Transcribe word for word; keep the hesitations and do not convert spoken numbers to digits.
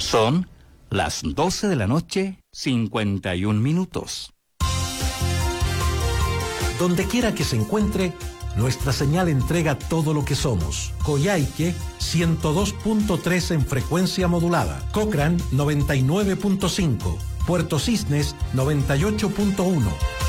Son las doce de la noche, cincuenta y un minutos. Donde quiera que se encuentre, nuestra señal entrega todo lo que somos. Coyhaique, ciento dos punto tres en frecuencia modulada. Cochrane, noventa y nueve punto cinco. Puerto Cisnes, noventa y ocho punto uno.